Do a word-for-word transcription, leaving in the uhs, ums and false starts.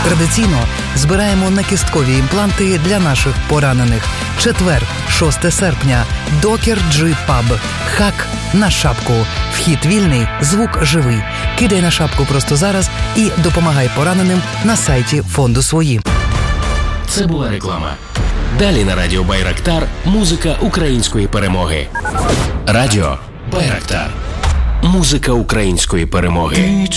Традиційно збираємо накісткові імпланти для наших поранених. Четвер, шосте серпня. Докер Джи Паб. Хак на шапку. Вхід вільний, звук живий. Кидай на шапку просто зараз і допомагай пораненим на сайті фонду «Свої». Це була реклама. Далі на радіо Байрактар музика української перемоги. Радіо Байрактар. Музика української перемоги.